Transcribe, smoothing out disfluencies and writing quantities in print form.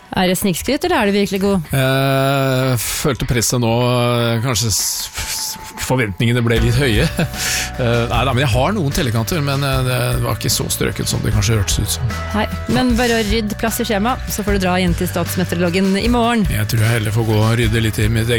Er det snikskritt, eller er det virkelig god? Følte presset nå, kanskje forventningene ble litt høye. Neida, men jeg har noen tellekanter, men det var ikke så strøket som det kanskje hørtes ut som. Nei, men bare rydd plass i skjema, så får du dra inn til statsmeteorologen i morgen. Jeg tror jeg heller får gå og rydde litt i mitt eget